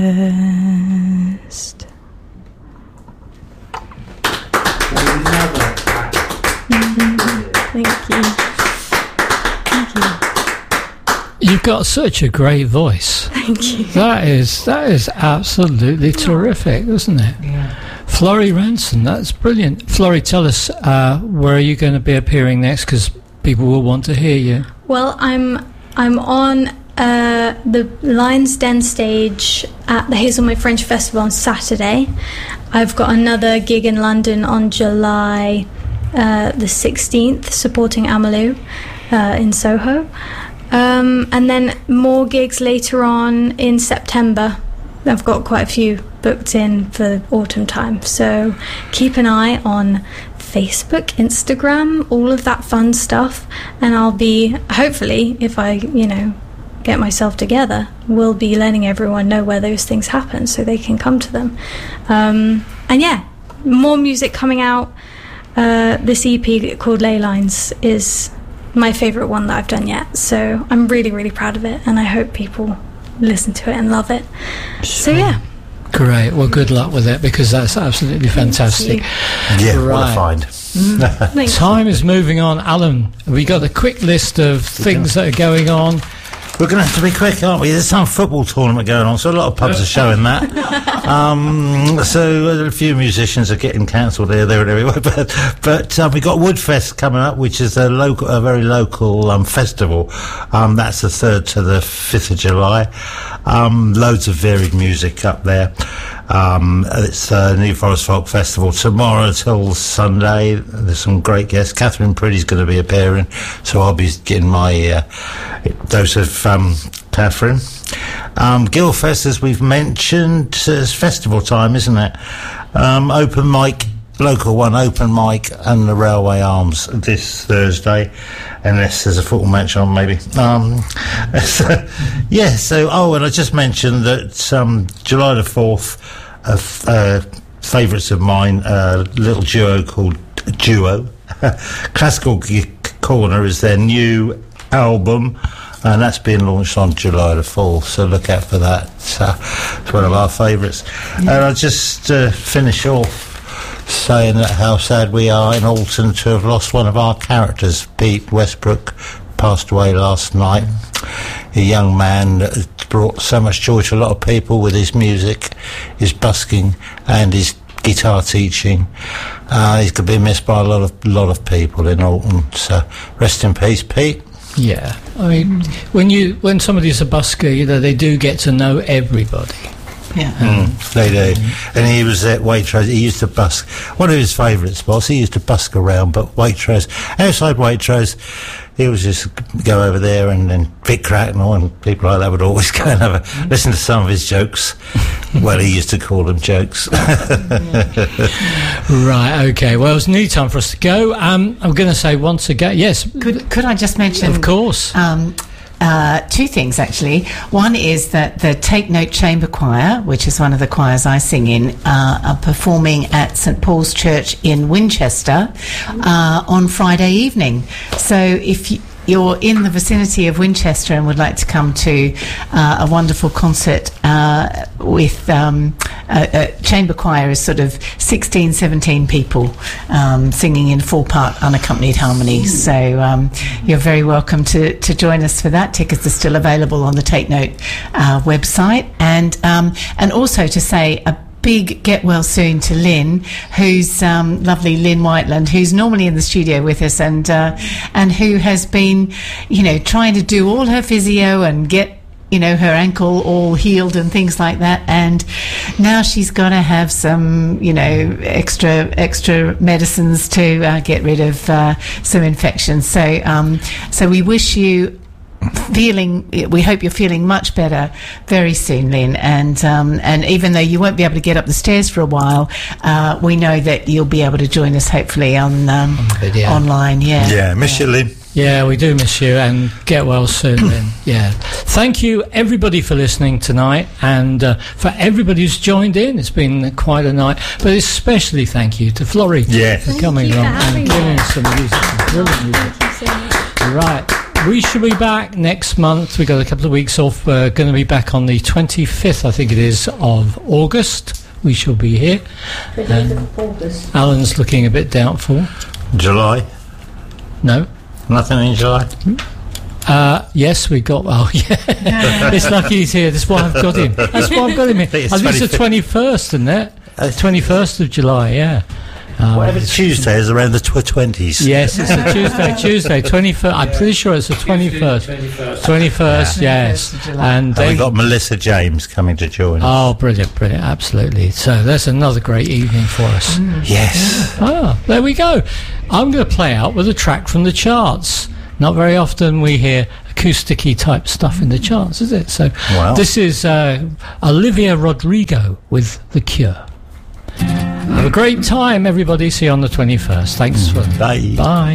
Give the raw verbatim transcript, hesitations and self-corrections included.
Thank you. Thank you. You've got such a great voice. Thank you. That is that is absolutely terrific, isn't it? Yeah. Florrie Ranson, that's brilliant. Florrie, tell us, uh, where are you going to be appearing next? Because people will want to hear you. Well, I'm I'm on uh, the Lion's Den stage at the Hazelmere Fringe Festival on Saturday. I've got another gig in London on July uh, the sixteenth, supporting Amalou uh, in Soho. Um, and then more gigs later on in September. I've got quite a few booked in for autumn time. So keep an eye on Facebook, Instagram, all of that fun stuff. And I'll be, hopefully, if I, you know, get myself together, we'll be letting everyone know where those things happen so they can come to them. Um, and yeah, more music coming out. Uh, this E P called Ley Lines is my favourite one that I've done yet. So I'm really, really proud of it. And I hope people listen to it and love it. So yeah. Great. Well, good luck with it, because that's absolutely fantastic. Yeah, right. what a find. Mm. Time is moving on. Alan, have we got a quick list of things that are going on? We're going to have to be quick, aren't we? There's some football tournament going on, so a lot of pubs are showing that. Um, so a few musicians are getting cancelled here, there, and everywhere. But but um, we've got Woodfest coming up, which is a local, a very local um, festival. Um, that's the third to the fifth of July. Um, loads of varied music up there. Um, it's a New Forest Folk Festival tomorrow till Sunday. There's some great guests. Catherine Priddy's going to be appearing, so I'll be getting my uh, dose of um, Catherine. Um, Guildfest, as we've mentioned, it's festival time, isn't it? Um, open mic, local one, open mic, and the Railway Arms this Thursday, unless there's a football match on, maybe. Um, so, yeah, so, oh, and I just mentioned that um, July the fourth, uh, uh, favourites of mine, a uh, little duo called Duo. Classical Corner is their new album, and that's being launched on July the fourth, so look out for that. Uh, it's one of our favourites. Yeah. And I'll just uh, finish off saying that how sad we are in Alton to have lost one of our characters. Pete Westbrook passed away last night. A young man that has brought so much joy to a lot of people with his music, his busking, and his guitar teaching. Uh, he's going to be missed by a lot of lot of people in Alton. So rest in peace, Pete. Yeah, I mean, when you when somebody's a busker, you know, they do get to know everybody. Yeah, mm, they do. Mm. And he was at Waitrose. He used to busk. One of his favourite spots. He used to busk around, but Waitrose, outside Waitrose, he was just go over there, and then Vic Cracknell and people like that would always go and have a listen to some of his jokes. Well, he used to call them jokes. Right, okay. Well, it's nearly time for us to go. Um, I'm going to say once again, yes. Could could I just mention? Of course. Um, Uh, two things, actually. One is that the Take Note Chamber Choir, which is one of the choirs I sing in, uh, are performing at St Paul's Church in Winchester uh, on Friday evening. So if you, you're in the vicinity of Winchester and would like to come to uh, a wonderful concert uh, with um, a, a chamber choir is sort of sixteen, seventeen people um, singing in four-part unaccompanied harmonies. So um, you're very welcome to, to join us for that. Tickets are still available on the Take Note uh, website. And, um, and also to say a big get well soon to Lynn, who's um, lovely Lynn Whiteland, who's normally in the studio with us, and uh, and who has been, you know, trying to do all her physio and get, you know, her ankle all healed and things like that, and now she's got to have some, you know, extra extra medicines to uh, get rid of uh, some infections. So um, so we wish you feeling we hope you're feeling much better very soon, Lynn, and um, and even though you won't be able to get up the stairs for a while, uh, we know that you'll be able to join us hopefully on, um, on video. online. Yeah, yeah, miss yeah. you, Lynn. Yeah, we do miss you, and get well soon, Lynn. Yeah, thank you everybody for listening tonight, and uh, for everybody who's joined in. It's been quite a night, but especially thank you to Florrie yeah. for coming along and giving us some music, brilliant music. Thank you so much. Right. we shall be back next month. We've got a couple of weeks off. We're going to be back on the twenty-fifth, I think it is, of August. We shall be here. Um, Alan's looking a bit doubtful. July? No. Nothing in July? Uh, yes, we got. Oh, yeah. It's lucky he's here. That's why I've got him. That's why I've got him here. I think it's the twenty-first, isn't it? twenty-first of July, yeah. Um, Whatever Tuesday is around the twenties. Yes, it's a Tuesday. Tuesday, twenty-first. I'm pretty sure it's the twenty-first. twenty-first, yes. And we've got Melissa James coming to join us. Oh, brilliant, brilliant, absolutely. So that's another great evening for us. Mm. Yes. Ah, there we go. I'm going to play out with a track from the charts. Not very often we hear acousticy type stuff in the charts, is it? So wow. This is uh, Olivia Rodrigo with The Cure. Have a great time, everybody. See you on the twenty-first. Thanks for Bye. Bye.